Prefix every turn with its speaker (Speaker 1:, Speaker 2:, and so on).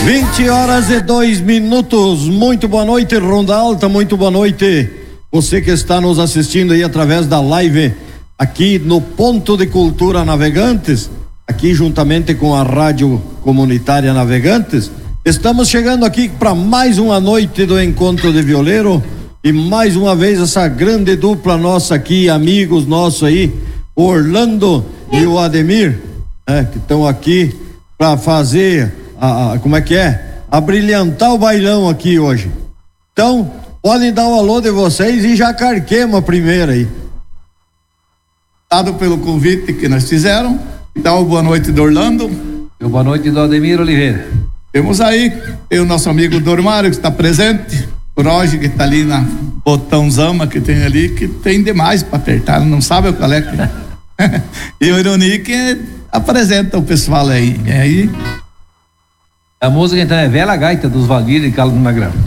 Speaker 1: 20h02. Muito boa noite, Ronda Alta, muito boa noite. Você que está nos assistindo aí através da live aqui no Ponto de Cultura Navegantes, aqui juntamente com a Rádio Comunitária Navegantes. Estamos chegando aqui para mais uma noite do Encontro de Violeiro e mais uma vez essa grande dupla nossa aqui, amigos nossos aí, o Orlando e o Ademir, que estão aqui para fazer como é que é? Abrilhantar o bailão aqui hoje. Então, podem dar o alô de vocês e já carquemos a primeira aí.
Speaker 2: Obrigado pelo convite que nós fizeram. Então, boa noite do Orlando.
Speaker 3: Boa noite do Ademir Oliveira.
Speaker 2: Temos aí o nosso amigo Dormário que está presente, o Roger que está ali na botão Zama que tem ali, que tem demais para apertar, não sabe qual é que e o Ironi que apresenta o pessoal aí. E aí
Speaker 3: a música então é Vela Gaita dos Valdir e Calo do Magrão.